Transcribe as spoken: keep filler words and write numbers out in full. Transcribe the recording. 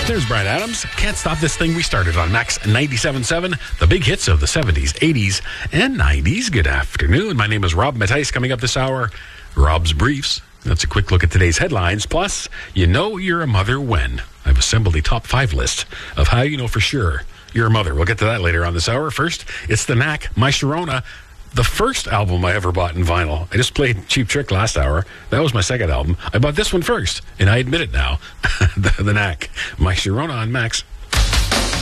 There's Bryan Adams. Can't Stop This Thing We Started on Max ninety-seven point seven. The big hits of the seventies, eighties, and nineties. Good afternoon. My name is Rob Mattice. Coming up this hour, Rob's Briefs. That's a quick look at today's headlines. Plus, you know you're a mother when. I've assembled a top five list of how you know for sure you're a mother. We'll get to that later on this hour. First, it's the Knack, My Sharona. The first album I ever bought in vinyl. I just played Cheap Trick last hour. That was my second album. I bought this one first, and I admit it now. the, the Knack, My Sharona on Max